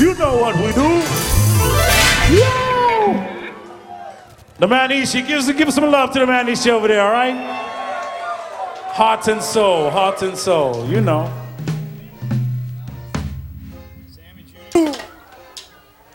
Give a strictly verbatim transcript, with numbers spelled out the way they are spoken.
You know what we do. Yo! The Manishi, gives give some love to the Manishi over there, all right? Heart and soul, heart and soul, you know.